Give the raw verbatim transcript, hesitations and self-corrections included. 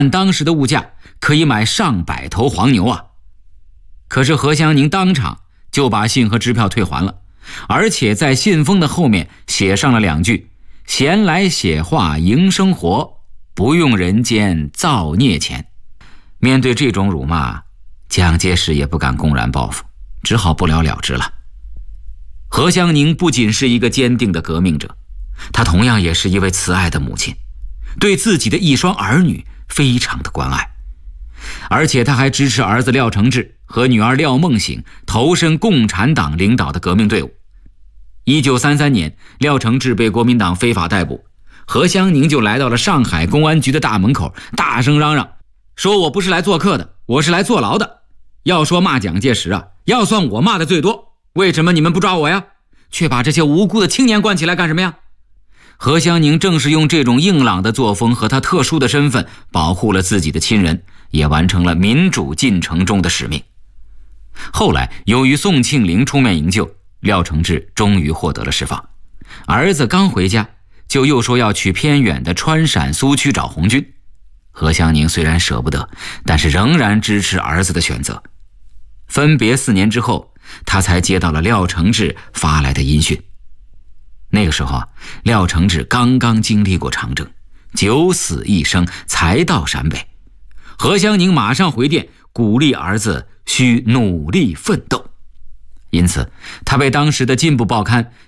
按当时的物价可以买上百头黄牛啊。可是何香凝当场就把信和支票退还了，而且在信封的后面写上了两句：闲来写话营生活，不用人间造孽钱。面对这种辱骂，蒋介石也不敢公然报复，只好不了了之了。何香凝不仅是一个坚定的革命者，她同样也是一位慈爱的母亲，对自己的一双儿女非常的关爱。而且她还支持儿子廖承志和女儿廖梦醒投身共产党领导的革命队伍。一九三三年，廖承志被国民党非法逮捕，何香凝就来到了上海公安局的大门口，大声嚷嚷说：我不是来做客的，我是来坐牢的。要说骂蒋介石啊，要算我骂的最多，为什么你们不抓我呀？却把这些无辜的青年关起来干什么呀？何香凝正是用这种硬朗的作风和她特殊的身份，保护了自己的亲人，也完成了民主进程中的使命。后来由于宋庆龄出面营救，廖承志终于获得了释放。儿子刚回家，就又说要去偏远的川陕苏区找红军。何香凝虽然舍不得，但是仍然支持儿子的选择。分别四年之后，他才接到了廖承志发来的音讯。那个时候啊，廖承志刚刚经历过长征，九死一生才到陕北。何香凝马上回电鼓励儿子需努力奋斗。因此他被当时的进步报刊